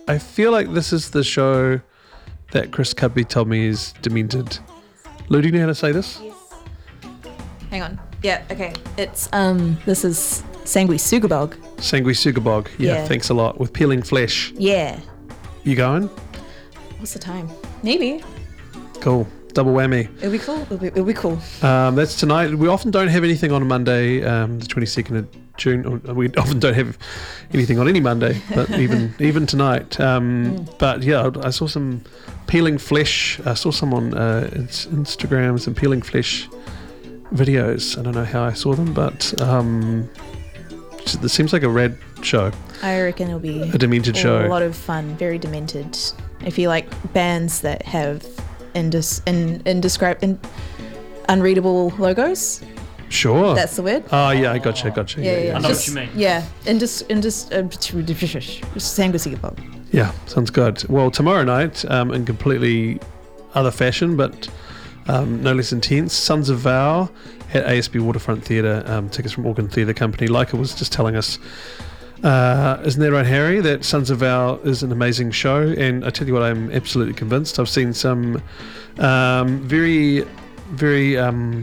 I feel like this is the show that Chris Cudby told me is demented. Lou, do you know how to say this? Yes. Hang on. Yeah, okay. It's, this is Sanguisugabog. Sanguisugabog. Yeah, thanks a lot. With Peeling Flesh. Yeah. You going? What's the time? Maybe. Cool. Double whammy. It'll be cool. It'll be cool. That's tonight. We often don't have anything on a Monday, the 22nd of June. We often don't have anything on any Monday, but even tonight. But yeah, I saw some Peeling Flesh. I saw some on Instagram, some Peeling Flesh videos. I don't know how I saw them, but it seems like a rad show. I reckon it'll be a demented show. A lot of fun, very demented. If you like bands that have unreadable logos. Sure. That's the word. Oh yeah, I gotcha. Yeah. I know what you mean. Yeah, Sanguisugabog. Yeah, sounds good. Well, tomorrow night, in completely other fashion, but no less intense, Sons of Vow at ASB Waterfront Theatre, tickets from Auckland Theatre Company. Leica was just telling us, isn't that right, Harry, that Sons of Vow is an amazing show, and I tell you what, I'm absolutely convinced. I've seen some very, very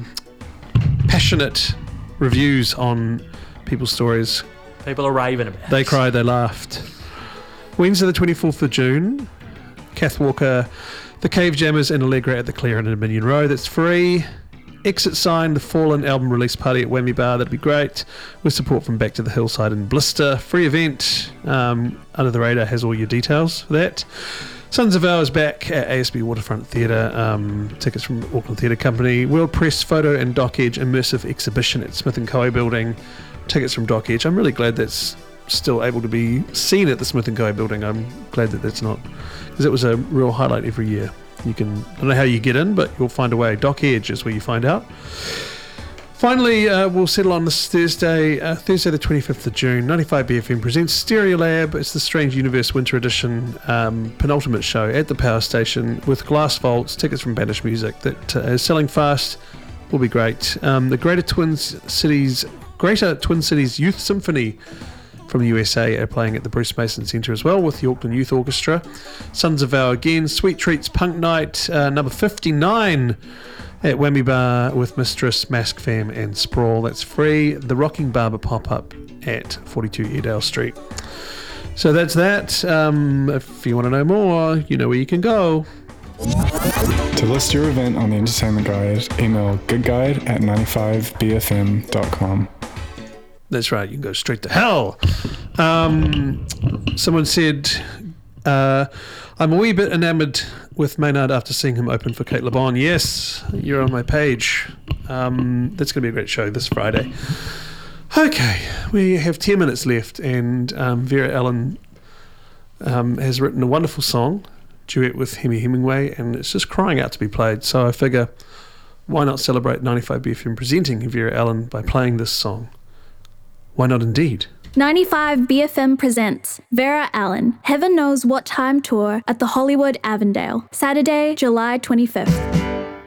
passionate reviews on people's stories. People are raving about it. They cried, they laughed. Wednesday the 24th of June, Kath Walker, The Cave Jammers and Allegra at the Clare in Dominion Row. That's free. Exit Sign, the Fallen album release party at Whammy Bar. That'd be great. With support from Back to the Hillside and Blister. Free event. Under the Radar has all your details for that. Sons of Vow is back at ASB Waterfront Theatre. Tickets from Auckland Theatre Company. World Press Photo and Doc Edge immersive exhibition at Smith & Co Building. Tickets from Doc Edge. I'm really glad that's still able to be seen at the Smith & Co Building. I'm glad that that's not, because it was a real highlight every year. You can, I don't know how you get in, but you'll find a way. Doc Edge is where you find out. Finally, we'll settle on this Thursday the 25th of June. 95BFM presents Stereolab. It's the Strange Universe Winter Edition penultimate show at the Power Station with Glass Vaults, tickets from Banish Music that is selling fast. Will be great. The Greater Twin Cities Youth Symphony from the USA are playing at the Bruce Mason Centre as well with the Auckland Youth Orchestra. Sons of Vow again. Sweet Treats Punk Night number 59 at Whammy Bar with Mistress, Mask Fam and Sprawl. That's free. The Rocking Barber pop-up at 42 Airedale Street. So that's that. If you want to know more, you know where you can go. To list your event on the Entertainment Guide, email goodguide@95bfm.com. That's right, you can go straight to hell. Someone said, I'm a wee bit enamoured with Maynard after seeing him open for Kate Le Bon. Yes, you're on my page. That's going to be a great show this Friday. Okay, we have 10 minutes left, and Vera Ellen has written a wonderful song, duet with Hemi Hemingway, and it's just crying out to be played. So I figure, why not celebrate 95BFM presenting Vera Ellen by playing this song? Why not indeed? 95BFM presents Vera Allen, Heaven Knows What Time Tour at the Hollywood Avondale, Saturday, July 25th.